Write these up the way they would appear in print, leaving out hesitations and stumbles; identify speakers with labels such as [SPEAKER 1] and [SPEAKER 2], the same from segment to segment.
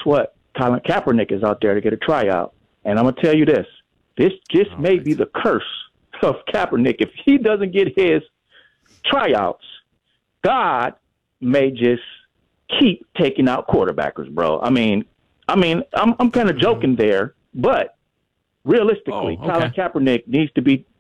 [SPEAKER 1] what? Colin Kaepernick is out there to get a tryout. And I'm going to tell you this. This just may be the curse of Kaepernick. If he doesn't get his tryouts, God may just keep taking out quarterbackers, bro. I mean, I'm kind of joking there, but realistically, Colin Kaepernick needs to be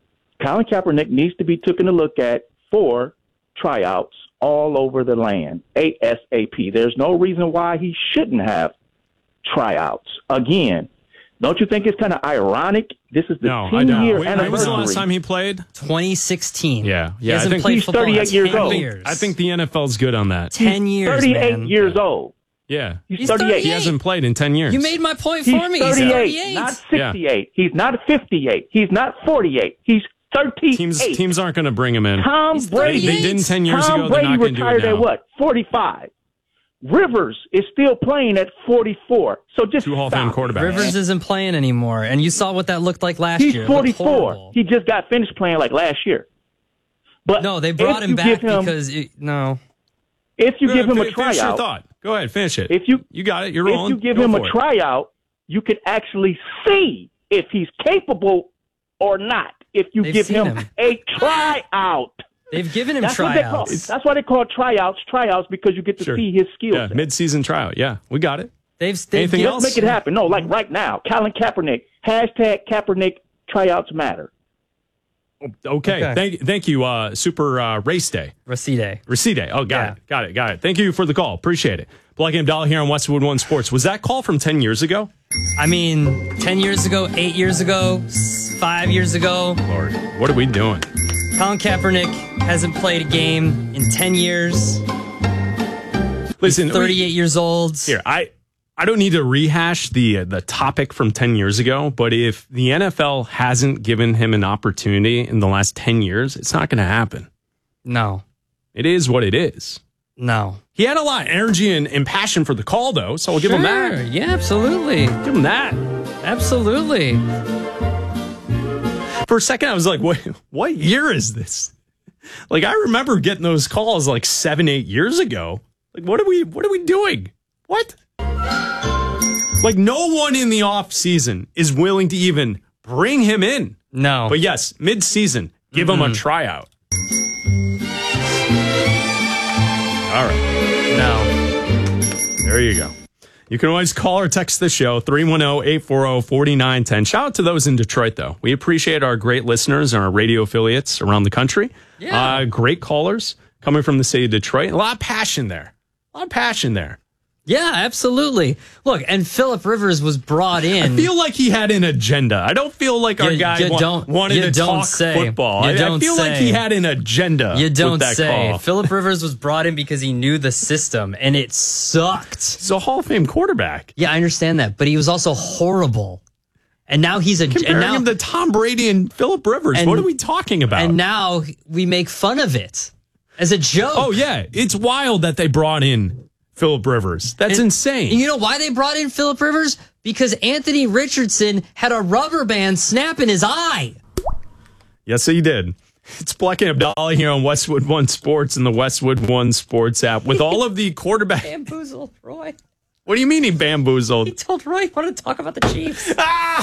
[SPEAKER 1] taken a look at for tryouts all over the land, ASAP. There's no reason why he shouldn't have tryouts. Again, don't you think it's kind of ironic? This is the 10-year anniversary.
[SPEAKER 2] When was the last time he played?
[SPEAKER 3] 2016.
[SPEAKER 2] Yeah.
[SPEAKER 3] He hasn't played
[SPEAKER 1] he's
[SPEAKER 3] football
[SPEAKER 1] 38 years old.
[SPEAKER 2] I think the NFL's good on that.
[SPEAKER 3] 10 years,
[SPEAKER 1] 38 years old.
[SPEAKER 2] Yeah.
[SPEAKER 1] He's 38.
[SPEAKER 2] He hasn't played in 10 years.
[SPEAKER 3] You made my point for me.
[SPEAKER 1] He's 38,
[SPEAKER 3] He's 38.
[SPEAKER 1] not 68. He's not 58. He's not 48. He's 38.
[SPEAKER 2] Teams aren't going to bring him in.
[SPEAKER 1] Tom Brady.
[SPEAKER 2] They didn't 10 years
[SPEAKER 1] Tom
[SPEAKER 2] ago. They're
[SPEAKER 1] Brady
[SPEAKER 2] not going to do it
[SPEAKER 1] retired
[SPEAKER 2] now.
[SPEAKER 1] at what? 45. Rivers is still playing at 44. So just
[SPEAKER 2] two Hall of Fame quarterbacks.
[SPEAKER 3] Rivers isn't playing anymore, and you saw what that looked like last year.
[SPEAKER 1] He's 44. He just got finished playing like last year. But
[SPEAKER 3] no, they brought him back because if
[SPEAKER 1] you give him a tryout,
[SPEAKER 2] finish your thought. Go ahead, finish it.
[SPEAKER 1] If
[SPEAKER 2] you got it, you're rolling.
[SPEAKER 1] If you give him a tryout, you could actually see if he's capable or not. If you give him a tryout.
[SPEAKER 3] They've given him tryouts.
[SPEAKER 1] That's why they call tryouts because you get to see his skills.
[SPEAKER 2] Yeah, mid-season tryout. Yeah, we got it.
[SPEAKER 1] Anything else? Make it happen. No, like right now, Colin Kaepernick, #Kaepernick tryouts matter.
[SPEAKER 2] Okay. Thank you, Super Race Day.
[SPEAKER 3] Recede.
[SPEAKER 2] Oh, got it. Thank you for the call. Appreciate it. Black and Abdallah here on Westwood One Sports. Was that call from 10 years ago?
[SPEAKER 3] I mean, 10 years ago, 8 years ago, 5 years ago.
[SPEAKER 2] Lord, what are we doing?
[SPEAKER 3] Colin Kaepernick hasn't played a game in 10 years.
[SPEAKER 2] Listen,
[SPEAKER 3] he's 38 years old.
[SPEAKER 2] Here, I don't need to rehash the topic from 10 years ago, but if the NFL hasn't given him an opportunity in the last 10 years, it's not going to happen.
[SPEAKER 3] No.
[SPEAKER 2] It is what it is.
[SPEAKER 3] No.
[SPEAKER 2] He had a lot of energy and passion for the call, though, so I'll give him that.
[SPEAKER 3] Yeah, absolutely.
[SPEAKER 2] Give him that.
[SPEAKER 3] Absolutely.
[SPEAKER 2] For a second, I was like, what year is this? Like, I remember getting those calls like 7-8 years ago. Like, what are we doing? What? Like, no one in the off season is willing to even bring him in.
[SPEAKER 3] No.
[SPEAKER 2] But yes, mid-season, give him a tryout. All right.
[SPEAKER 3] No.
[SPEAKER 2] There you go. You can always call or text the show, 310-840-4910. Shout out to those in Detroit, though. We appreciate our great listeners and our radio affiliates around the country.
[SPEAKER 3] Yeah.
[SPEAKER 2] Great callers coming from the city of Detroit. A lot of passion there.
[SPEAKER 3] Yeah, absolutely. Look, and Phillip Rivers was brought in.
[SPEAKER 2] I feel like he had an agenda. I don't feel like our guy wanted to talk football. I feel like he had an agenda.
[SPEAKER 3] You don't
[SPEAKER 2] with that
[SPEAKER 3] say.
[SPEAKER 2] call.
[SPEAKER 3] Phillip Rivers was brought in because he knew the system, and it sucked.
[SPEAKER 2] He's a Hall of Fame quarterback.
[SPEAKER 3] Yeah, I understand that, but he was also horrible. And now he's
[SPEAKER 2] comparing him to Tom Brady and Phillip Rivers. What are we talking about?
[SPEAKER 3] And now we make fun of it as a joke.
[SPEAKER 2] Oh yeah, it's wild that they brought in Phillip Rivers. That's insane.
[SPEAKER 3] And you know why they brought in Phillip Rivers? Because Anthony Richardson had a rubber band snap in his eye.
[SPEAKER 2] Yes, he did. It's Black and Abdallah here on Westwood One Sports and the Westwood One Sports app with all of the quarterback.
[SPEAKER 3] Bamboozled, Roy.
[SPEAKER 2] What do you mean he bamboozled?
[SPEAKER 3] He told Roy he wanted to talk about the Chiefs.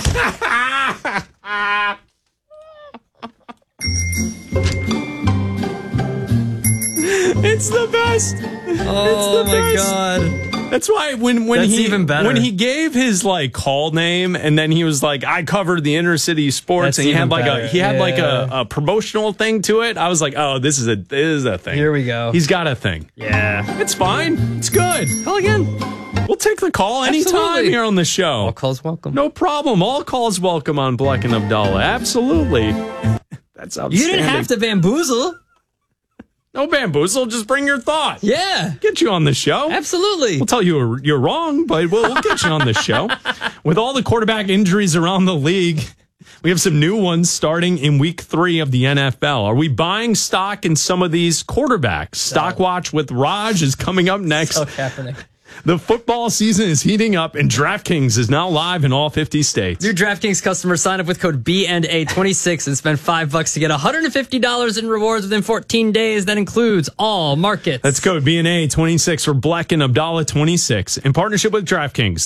[SPEAKER 2] It's the best.
[SPEAKER 3] Oh my God.
[SPEAKER 2] That's why when
[SPEAKER 3] even better.
[SPEAKER 2] When he gave his like call name and then he was like, I covered the inner city sports.
[SPEAKER 3] That's
[SPEAKER 2] and he had like
[SPEAKER 3] better.
[SPEAKER 2] a promotional thing to it. I was like, oh, this is a thing.
[SPEAKER 3] Here we go.
[SPEAKER 2] He's got a thing.
[SPEAKER 3] Yeah.
[SPEAKER 2] It's fine. It's good.
[SPEAKER 3] Call again.
[SPEAKER 2] We'll take the call anytime
[SPEAKER 3] Absolutely.
[SPEAKER 2] here on the show.
[SPEAKER 3] All calls welcome.
[SPEAKER 2] No problem. All calls welcome on Black and Abdallah. Absolutely. That's outstanding.
[SPEAKER 3] You didn't have to bamboozle.
[SPEAKER 2] No bamboozle. Just bring your thought.
[SPEAKER 3] Yeah.
[SPEAKER 2] Get you on the show.
[SPEAKER 3] Absolutely.
[SPEAKER 2] We'll tell you you're wrong, but we'll get you on the show. With all the quarterback injuries around the league, we have some new ones starting in week 3 of the NFL. Are we buying stock in some of these quarterbacks? Stock Watch with Raj is coming up next.
[SPEAKER 3] So happening.
[SPEAKER 2] The football season is heating up, and DraftKings is now live in all 50 states.
[SPEAKER 3] New DraftKings customers sign up with code BNA26 and spend $5 to get $150 in rewards within 14 days. That includes all markets.
[SPEAKER 2] That's code BNA26 for Black and Abdallah 26 in partnership with DraftKings.